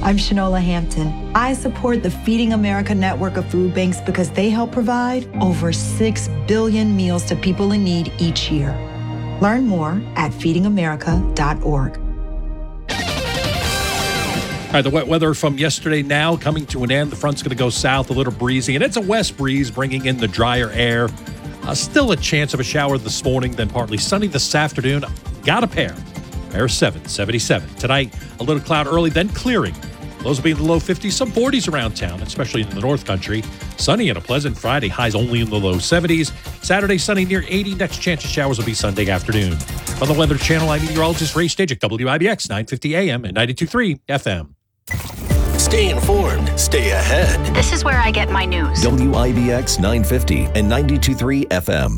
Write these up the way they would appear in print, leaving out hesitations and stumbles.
I'm Shanola Hampton. I support the Feeding America network of food banks because they help provide over 6 billion meals to people in need each year. Learn more at feedingamerica.org. All right, the wet weather from yesterday now coming to an end. The front's going to go south, a little breezy, and it's a west breeze bringing in the drier air. Still a chance of a shower this morning, then partly sunny this afternoon. Got a pair. Air 77. Tonight, a little cloud early, then clearing. Those will be in the low 50s, some 40s around town, especially in the North Country. Sunny and a pleasant Friday, highs only in the low 70s. Saturday, sunny near 80. Next chance of showers will be Sunday afternoon. From the Weather Channel, I'm meteorologist Ray Stagik, WIBX 950 AM and 92.3 FM. Stay informed. Stay ahead. This is where I get my news. WIBX 950 and 92.3 FM.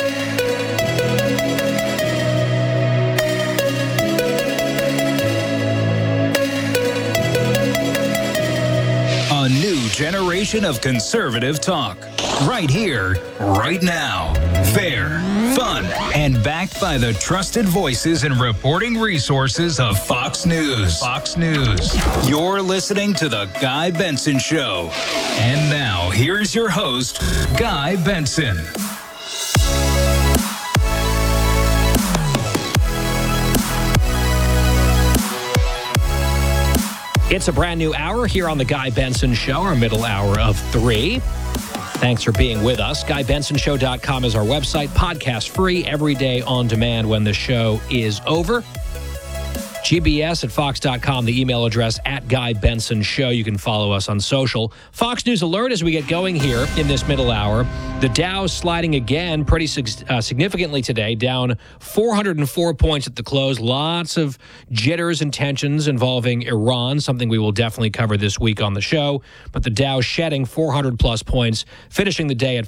A new generation of conservative talk. Right here, right now. Fair, fun, and backed by the trusted voices and reporting resources of Fox News. Fox News. You're listening to The Guy Benson Show. And now, here's your host, Guy Benson. It's a brand new hour here on The Guy Benson Show, our middle hour of 3. Thanks for being with us. GuyBensonShow.com is our website. Podcast free, every day on demand when the show is over. GBS at Fox.com, the email address at Guy Benson Show. You can follow us on social. Fox News Alert as we get going here in this middle hour. The Dow sliding again pretty significantly today, down 404 points at the close. Lots of jitters and tensions involving Iran, something we will definitely cover this week on the show. But the Dow shedding 400-plus points, finishing the day at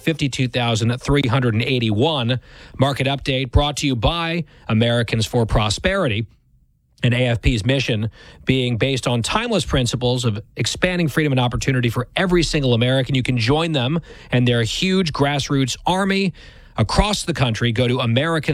52,381. Market update brought to you by Americans for Prosperity. And AFP's mission being based on timeless principles of expanding freedom and opportunity for every single American. You can join them and their huge grassroots army across the country. Go to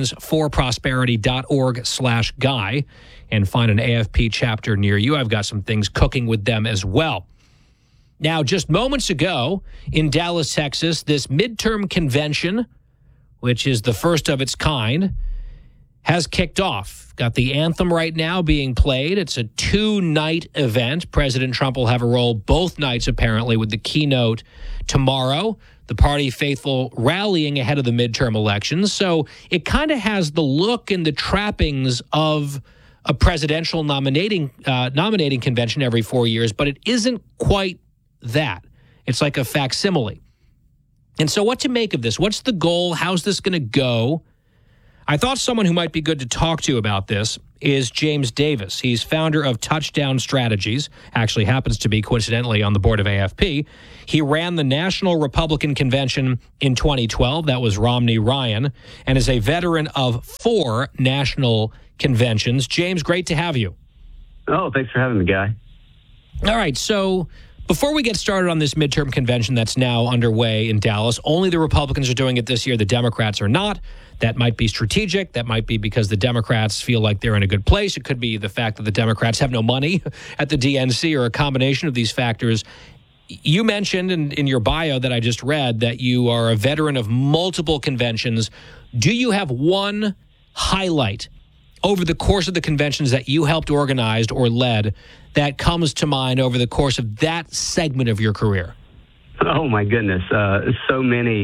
americansforprosperity.org/guy and find an AFP chapter near you. I've got some things cooking with them as well. Now, just moments ago in Dallas, Texas, this midterm convention, which is the first of its kind, has kicked off. Got the anthem right now being played. It's a 2-night event. President Trump will have a role both nights, apparently, with the keynote tomorrow. The party faithful rallying ahead of the midterm elections. So it kind of has the look and the trappings of a presidential nominating convention every 4 years, but it isn't quite that. It's like a facsimile. And so what to make of this? What's the goal? How's this going to go? I thought someone who might be good to talk to about this is James Davis. He's founder of Touchdown Strategies, actually happens to be coincidentally on the board of AFP. He ran the National Republican Convention in 2012. That was Romney-Ryan, and is a veteran of 4 national conventions. James, great to have you. Oh, thanks for having me, Guy. All right, so before we get started on this midterm convention that's now underway in Dallas, only the Republicans are doing it this year. The Democrats are not. That might be strategic. That might be because the Democrats feel like they're in a good place. It could be the fact that the Democrats have no money at the DNC, or a combination of these factors. You mentioned in your bio that I just read that you are a veteran of multiple conventions. Do you have one highlight over the course of the conventions that you helped organize or led that comes to mind over the course of that segment of your career? Oh my goodness, so many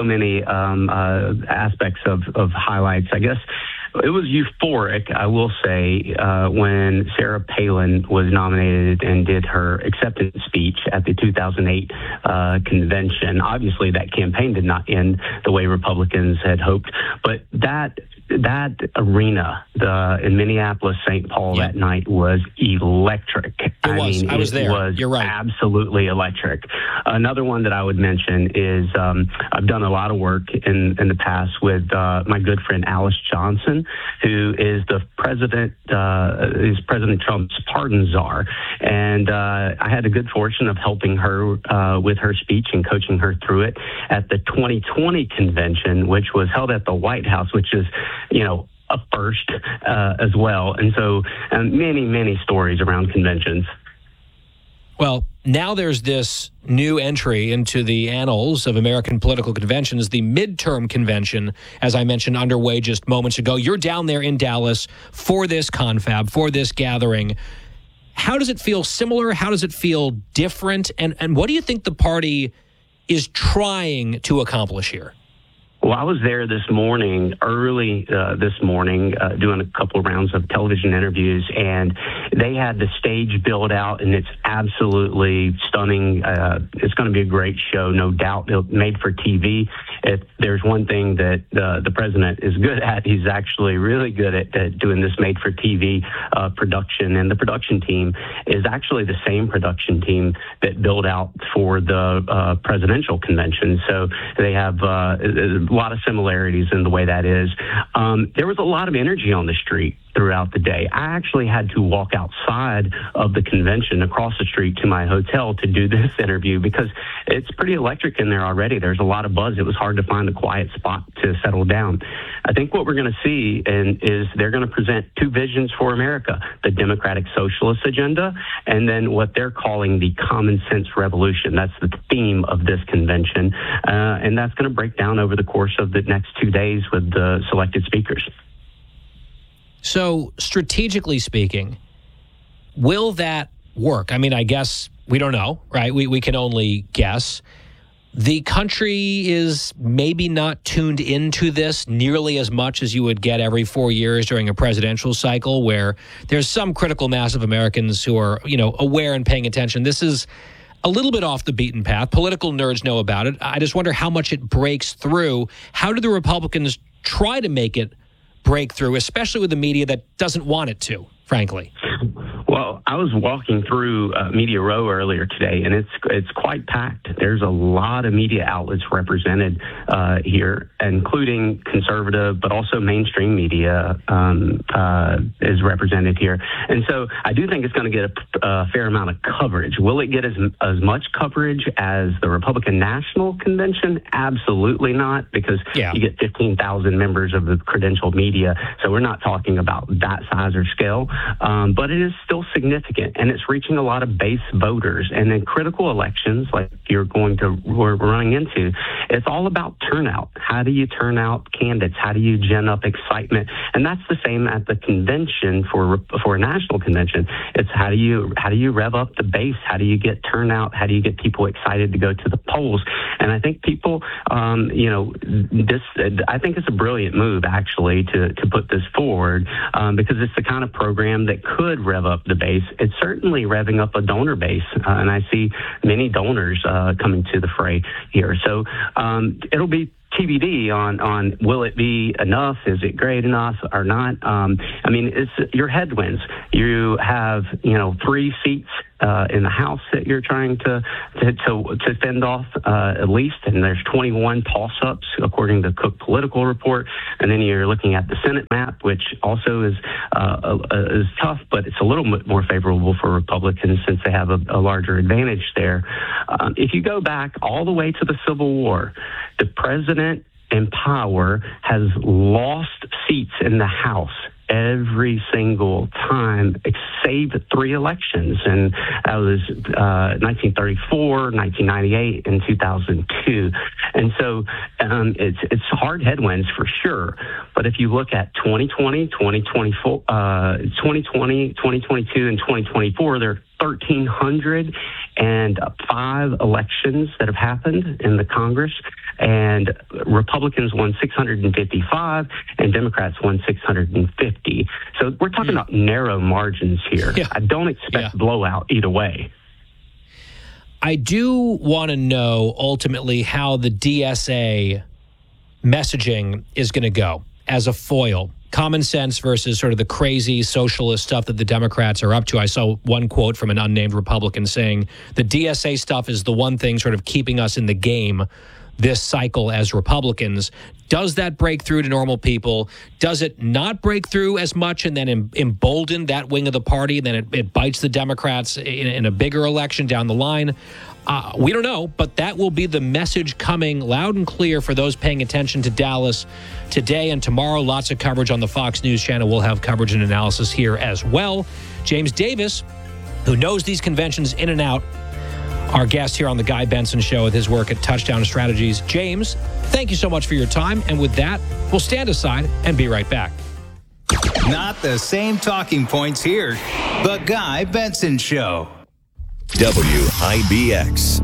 aspects of highlights. I guess it was euphoric, I will say, when Sarah Palin was nominated and did her acceptance speech at the 2008 convention. Obviously, that campaign did not end the way Republicans had hoped, but that arena in Minneapolis, St. Paul that night was electric. I was there. You're right. Absolutely electric. Another one that I would mention is I've done a lot of work in the past with my good friend Alice Johnson, who is the President Trump's pardon czar. And I had the good fortune of helping her with her speech and coaching her through it at the 2020 convention, which was held at the White House, which is, a first as well. And so many stories around conventions. Well, now there's this new entry into the annals of American political conventions, the midterm convention, as I mentioned, underway just moments ago. You're down there in Dallas for this confab, for this gathering. How does it feel similar? How does it feel different? And what do you think the party is trying to accomplish here? Well, I was there this morning, early this morning, doing a couple of rounds of television interviews, and they had the stage built out, and it's absolutely stunning. It's going to be a great show, no doubt. Made for TV. If there's one thing that the president is good at, he's actually really good at doing this made for TV production, and the production team is actually the same production team that built out for the presidential convention. So they have a lot of similarities in the way that is. There was a lot of energy on the street throughout the day. I actually had to walk outside of the convention across the street to my hotel to do this interview because it's pretty electric in there already. There's a lot of buzz. It was hard to find a quiet spot to settle down. I think what we're going to see is they're going to present two visions for America, the Democratic Socialist agenda, and then what they're calling the common sense revolution. That's the theme of this convention, and that's going to break down over the course of the next 2 days with the selected speakers. So, strategically speaking, will that work? I mean, I guess we don't know, right? We can only guess. The country is maybe not tuned into this nearly as much as you would get every 4 years during a presidential cycle, where there's some critical mass of Americans who are, aware and paying attention. This is a little bit off the beaten path. Political nerds know about it. I just wonder how much it breaks through. How do the Republicans try to make it break through, especially with the media that doesn't want it to, frankly? Well, I was walking through Media Row earlier today, and it's quite packed. There's a lot of media outlets represented here, including conservative, but also mainstream media is represented here. And so I do think it's going to get a fair amount of coverage. Will it get as much coverage as the Republican National Convention? Absolutely not, because you get 15,000 members of the credentialed media. So we're not talking about that size or scale, but it is still significant, and it's reaching a lot of base voters. And in critical elections like we're running into, it's all about turnout. How do you turn out candidates? How do you gin up excitement? And that's the same at the convention for a national convention. It's how do you rev up the base? How do you get turnout? How do you get people excited to go to the polls? And I think people, I think it's a brilliant move actually to put this forward because it's the kind of program that could rev up the base. It's certainly revving up a donor base, and I see many donors coming to the fray here. So it'll be TBD on will it be enough? Is it great enough or not? It's your headwinds. You have 3 seats in the House that you're trying to fend off at least, and there's 21 toss-ups according to Cook Political Report. And then you're looking at the Senate map, which also is tough, but it's a little bit more favorable for Republicans since they have a larger advantage there. If you go back all the way to the Civil War, the president in power has lost seats in the House every single time, save 3 elections, and that was 1934, 1998, and 2002. And so it's hard headwinds for sure. But if you look at 2020, 2024, 2020, 2022, and 2024, there are 1,305 elections that have happened in the Congress, and Republicans won 655 and Democrats won 650. So we're talking about narrow margins here. Yeah. I don't expect blowout either way. I do want to know ultimately how the DSA messaging is going to go as a foil. Common sense versus sort of the crazy socialist stuff that the Democrats are up to. I saw one quote from an unnamed Republican saying the DSA stuff is the one thing sort of keeping us in the game this cycle as Republicans. Does that break through to normal people? Does it not break through as much and then embolden that wing of the party? Then it bites the Democrats in a bigger election down the line? We don't know, but that will be the message coming loud and clear for those paying attention to Dallas today and tomorrow. Lots of coverage on the Fox News channel. We'll have coverage and analysis here as well. James Davis, who knows these conventions in and out, our guest here on The Guy Benson Show with his work at Touchdown Strategies. James, thank you so much for your time. And with that, we'll stand aside and be right back. Not the same talking points here. The Guy Benson Show. WIBX.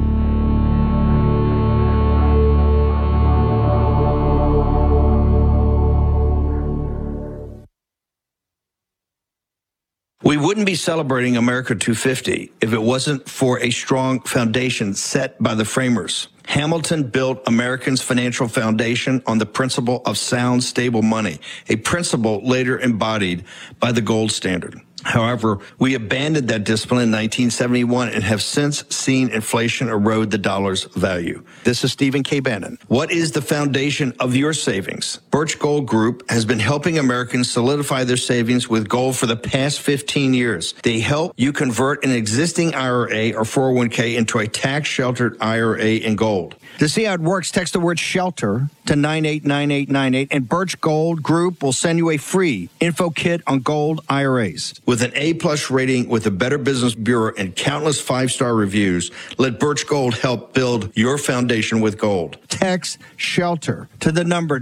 We wouldn't be celebrating America 250 if it wasn't for a strong foundation set by the framers. Hamilton built Americans' financial foundation on the principle of sound, stable money, a principle later embodied by the gold standard. However, we abandoned that discipline in 1971 and have since seen inflation erode the dollar's value. This is Stephen K. Bannon. What is the foundation of your savings? Birch Gold Group has been helping Americans solidify their savings with gold for the past 15 years. They help you convert an existing IRA or 401k into a tax-sheltered IRA in gold. To see how it works, text the word SHELTER to 989898, and Birch Gold Group will send you a free info kit on gold IRAs. With an A-plus rating with the Better Business Bureau and countless five-star reviews, let Birch Gold help build your foundation with gold. Text SHELTER to the number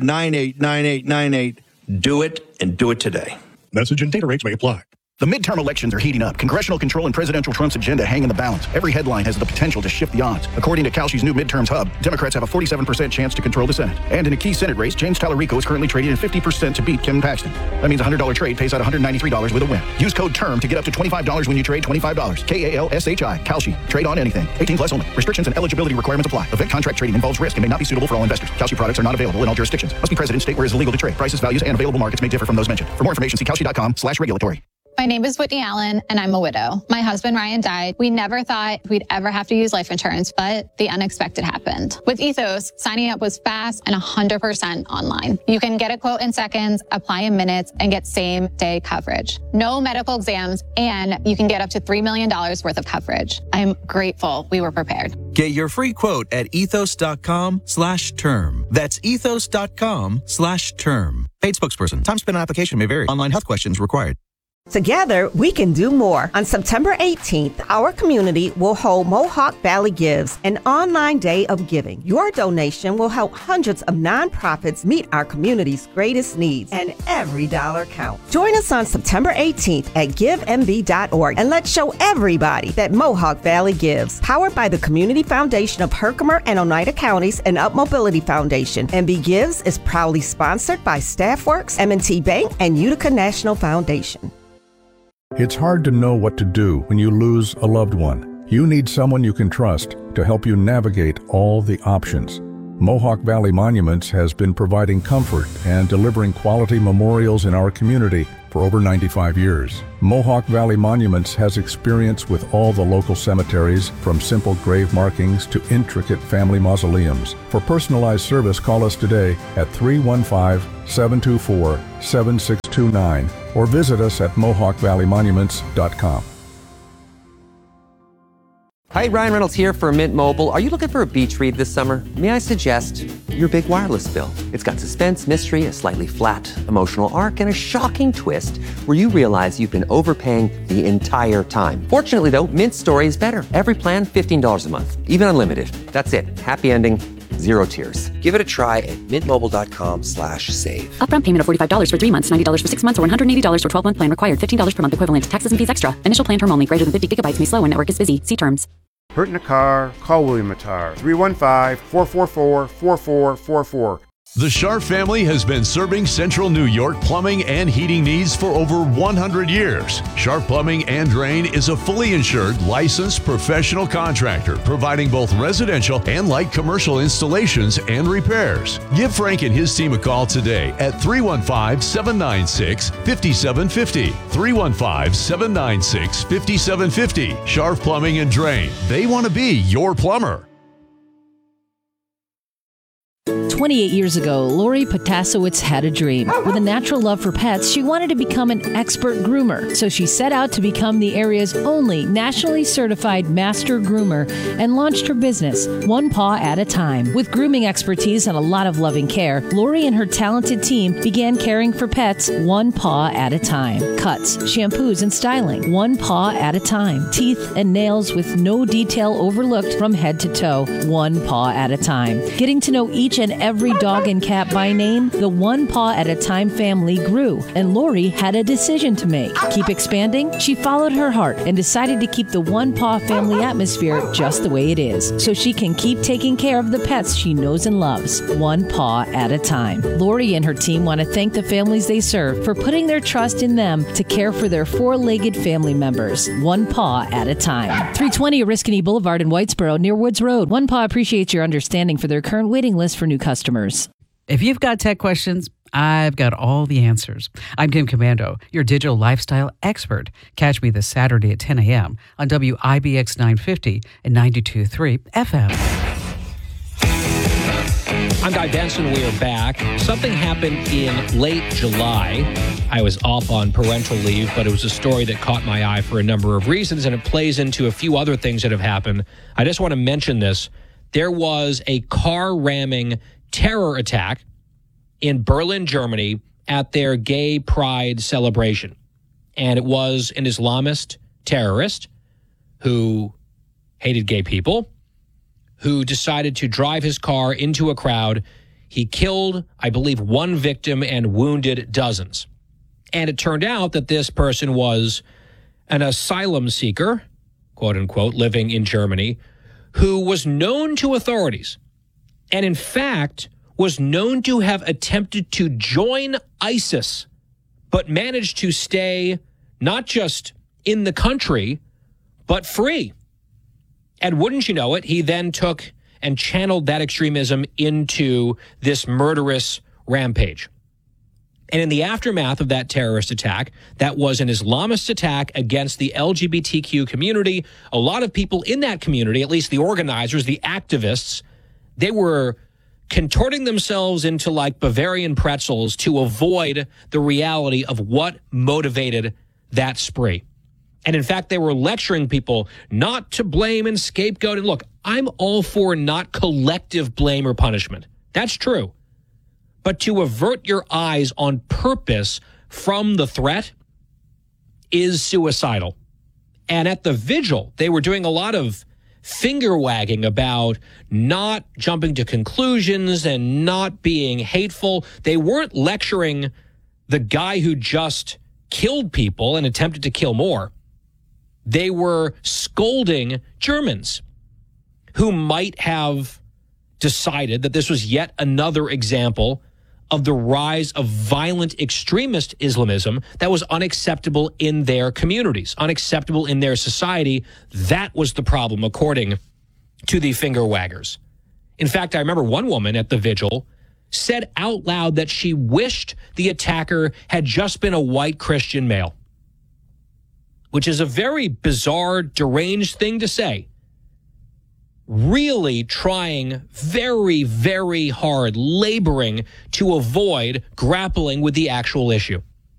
989898. Do it, and do it today. Message and data rates may apply. The midterm elections are heating up. Congressional control and presidential Trump's agenda hang in the balance. Every headline has the potential to shift the odds. According to Kalshi's new midterms hub, Democrats have a 47% chance to control the Senate. And in a key Senate race, James Tallarico is currently trading at 50% to beat Kevin Paxton. That means a $100 trade pays out $193 with a win. Use code TERM to get up to $25 when you trade $25. KALSHI. Kalshi. Trade on anything. 18 plus only. Restrictions and eligibility requirements apply. Event contract trading involves risk and may not be suitable for all investors. Kalshi products are not available in all jurisdictions. Must be present in state where it is illegal to trade. Prices, values, and available markets may differ from those mentioned. For more information, see Kalshi.com/regulatory. My name is Whitney Allen, and I'm a widow. My husband, Ryan, died. We never thought we'd ever have to use life insurance, but the unexpected happened. With Ethos, signing up was fast and 100% online. You can get a quote in seconds, apply in minutes, and get same-day coverage. No medical exams, and you can get up to $3 million worth of coverage. I'm grateful we were prepared. Get your free quote at ethos.com/term. That's ethos.com/term. Paid spokesperson. Time spent on application may vary. Online health questions required. Together, we can do more. On September 18th, our community will hold Mohawk Valley Gives, an online day of giving. Your donation will help hundreds of nonprofits meet our community's greatest needs, and every dollar counts. Join us on September 18th at givemv.org, and let's show everybody that Mohawk Valley Gives. Powered by the Community Foundation of Herkimer and Oneida Counties and Up Mobility Foundation. MV Gives is proudly sponsored by Staffworks, M&T Bank, and Utica National Foundation. It's hard to know what to do when you lose a loved one. You need someone you can trust to help you navigate all the options. Mohawk Valley Monuments has been providing comfort and delivering quality memorials in our community for over 95 years. Mohawk Valley Monuments has experience with all the local cemeteries, from simple grave markings to intricate family mausoleums. For personalized service, call us today at 315-724-7629 or visit us at mohawkvalleymonuments.com. Hi, Ryan Reynolds here for Mint Mobile. Are you looking for a beach read this summer? May I suggest your big wireless bill? It's got suspense, mystery, a slightly flat emotional arc, and a shocking twist where you realize you've been overpaying the entire time. Fortunately, though, Mint's story is better. Every plan, $15 a month, even unlimited. That's it. Happy ending. Zero tears. Give it a try at mintmobile.com/save. Upfront payment of $45 for 3 months, $90 for 6 months, or $180 for 12-month plan required. $15 per month equivalent. Taxes and fees extra. Initial plan term only. Greater than 50 gigabytes may slow when network is busy. See terms. Hurt in a car? Call William Matar. 315-444-4444. The Sharp family has been serving Central New York plumbing and heating needs for over 100 years. Sharp Plumbing and Drain is a fully insured, licensed professional contractor providing both residential and light commercial installations and repairs. Give Frank and his team a call today at 315-796-5750. 315-796-5750. Sharp Plumbing and Drain. They want to be your plumber. 28 years ago, Lori Potasowicz had a dream. With a natural love for pets, she wanted to become an expert groomer. So she set out to become the area's only nationally certified master groomer and launched her business, One Paw at a Time. With grooming expertise and a lot of loving care, Lori and her talented team began caring for pets one paw at a time. Cuts, shampoos, and styling, one paw at a time. Teeth and nails with no detail overlooked from head to toe, one paw at a time. Getting to know each and every dog and cat by name, the One Paw at a Time family grew, and Lori had a decision to make. Keep expanding? She followed her heart and decided to keep the One Paw family atmosphere just the way it is, so she can keep taking care of the pets she knows and loves, one paw at a time. Lori and her team want to thank the families they serve for putting their trust in them to care for their four-legged family members, one paw at a time. 320 Oriskany Boulevard in Whitesboro near Woods Road. One Paw appreciates your understanding for their current waiting list for new customers. If you've got tech questions, I've got all the answers. I'm Kim Commando, your digital lifestyle expert. Catch me this Saturday at 10 a.m. on WIBX 950 and 92.3 FM. I'm Guy Benson. We are back. Something happened in late July. I was off on parental leave, but it was a story that caught my eye for a number of reasons, and it plays into a few other things that have happened. I just want to mention this. There was a car ramming terror attack in Berlin, Germany, at their gay pride celebration. And it was an Islamist terrorist who hated gay people, who decided to drive his car into a crowd. He killed, I believe, one victim and wounded dozens. And it turned out that this person was an asylum seeker, quote unquote, living in Germany, who was known to authorities and, in fact, was known to have attempted to join ISIS, but managed to stay not just in the country, but free. And wouldn't you know it, he then took and channeled that extremism into this murderous rampage. And in the aftermath of that terrorist attack, that was an Islamist attack against the LGBTQ community. A lot of people in that community, at least the organizers, the activists, they were contorting themselves into like Bavarian pretzels to avoid the reality of what motivated that spree. And in fact, they were lecturing people not to blame and scapegoat. And look, I'm all for not collective blame or punishment. That's true. But to avert your eyes on purpose from the threat is suicidal. And at the vigil, they were doing a lot of finger wagging about not jumping to conclusions and not being hateful. They weren't lecturing the guy who just killed people and attempted to kill more. They were scolding Germans who might have decided that this was yet another example of the rise of violent extremist Islamism that was unacceptable in their communities, unacceptable in their society. That was the problem, according to the finger waggers. In fact, I remember one woman at the vigil said out loud that she wished the attacker had just been a white Christian male, which is a very bizarre, deranged thing to say. Really trying very, very hard, laboring to avoid grappling with the actual issue.